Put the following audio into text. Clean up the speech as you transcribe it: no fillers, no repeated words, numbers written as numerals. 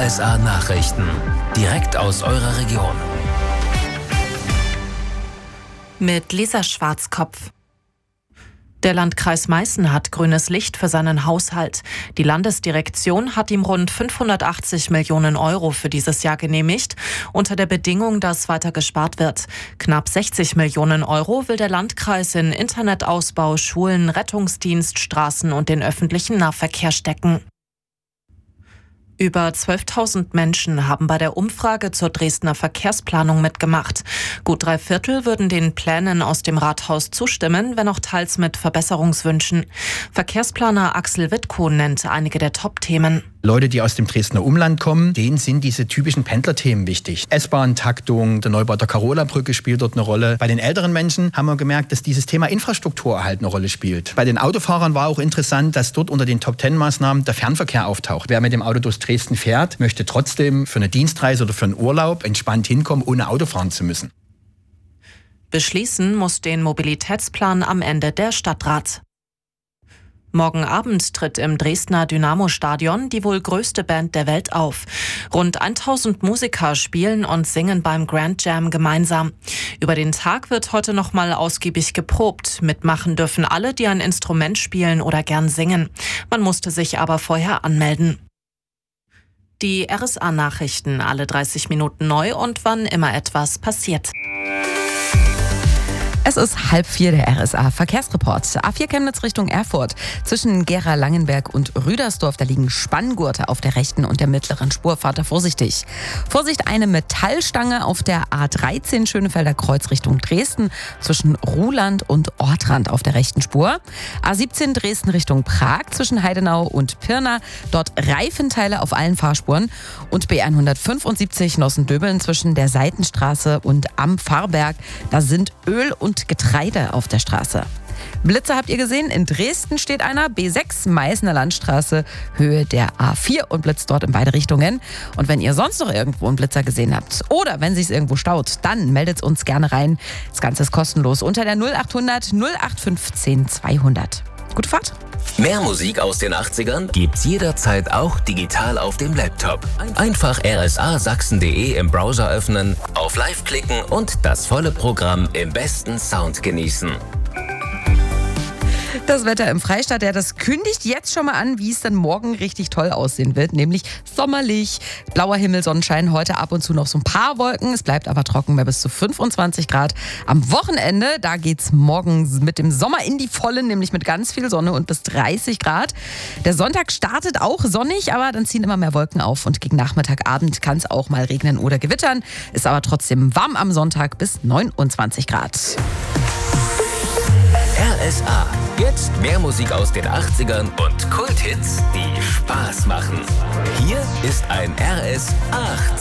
RSA Nachrichten. Direkt aus eurer Region. Mit Lisa Schwarzkopf. Der Landkreis Meißen hat grünes Licht für seinen Haushalt. Die Landesdirektion hat ihm rund 580 Millionen Euro für dieses Jahr genehmigt, unter der Bedingung, dass weiter gespart wird. Knapp 60 Millionen Euro will der Landkreis in Internetausbau, Schulen, Rettungsdienst, Straßen und den öffentlichen Nahverkehr stecken. Über 12.000 Menschen haben bei der Umfrage zur Dresdner Verkehrsplanung mitgemacht. Gut 3/4 würden den Plänen aus dem Rathaus zustimmen, wenn auch teils mit Verbesserungswünschen. Verkehrsplaner Axel Wittkow nennt einige der Top-Themen. Leute, die aus dem Dresdner Umland kommen, denen sind diese typischen Pendlerthemen wichtig. S-Bahn-Taktung, der Neubau der Carola-Brücke spielt dort eine Rolle. Bei den älteren Menschen haben wir gemerkt, dass dieses Thema Infrastruktur halt eine Rolle spielt. Bei den Autofahrern war auch interessant, dass dort unter den Top-10-Maßnahmen der Fernverkehr auftaucht. Wer mit dem Auto durch Dresden fährt, möchte trotzdem für eine Dienstreise oder für einen Urlaub entspannt hinkommen, ohne Auto fahren zu müssen. Beschließen muss den Mobilitätsplan am Ende der Stadtrat. Morgen Abend tritt im Dresdner Dynamo-Stadion die wohl größte Band der Welt auf. Rund 1000 Musiker spielen und singen beim Grand Jam gemeinsam. Über den Tag wird heute nochmal ausgiebig geprobt. Mitmachen dürfen alle, die ein Instrument spielen oder gern singen. Man musste sich aber vorher anmelden. Die RSA-Nachrichten alle 30 Minuten neu und wann immer etwas passiert. Es ist 3:30, der RSA-Verkehrsreport. A4 Chemnitz Richtung Erfurt. Zwischen Gera-Langenberg und Rüdersdorf, da liegen Spanngurte auf der rechten und der mittleren Spur. Fahrt da vorsichtig. Vorsicht, eine Metallstange auf der A13 Schönefelder Kreuz Richtung Dresden. Zwischen Ruhland und Ortrand auf der rechten Spur. A17 Dresden Richtung Prag. Zwischen Heidenau und Pirna. Dort Reifenteile auf allen Fahrspuren. Und B175 Nossen-Döbeln zwischen der Seitenstraße und am Fahrberg. Da sind Öl und Getreide auf der Straße. Blitze habt ihr gesehen? In Dresden steht einer, B6 Meißner Landstraße, Höhe der A4 und blitzt dort in beide Richtungen. Und wenn ihr sonst noch irgendwo einen Blitzer gesehen habt oder wenn sich's irgendwo staut, dann meldet uns gerne rein. Das Ganze ist kostenlos unter der 0800 0815 200. Gute Fahrt! Mehr Musik aus den 80ern gibt's jederzeit auch digital auf dem Laptop. Einfach rsasachsen.de im Browser öffnen, auf Live klicken und das volle Programm im besten Sound genießen. Das Wetter im Freistaat, das kündigt jetzt schon mal an, wie es dann morgen richtig toll aussehen wird, nämlich sommerlich, blauer Himmel, Sonnenschein, heute ab und zu noch so ein paar Wolken, es bleibt aber trocken bei bis zu 25 Grad. Am Wochenende, da geht's morgen mit dem Sommer in die Vollen, nämlich mit ganz viel Sonne und bis 30 Grad. Der Sonntag startet auch sonnig, aber dann ziehen immer mehr Wolken auf und gegen Nachmittagabend kann es auch mal regnen oder gewittern, ist aber trotzdem warm am Sonntag bis 29 Grad. RSA. Jetzt mehr Musik aus den 80ern und Kulthits, die Spaß machen. Hier ist ein RS 8.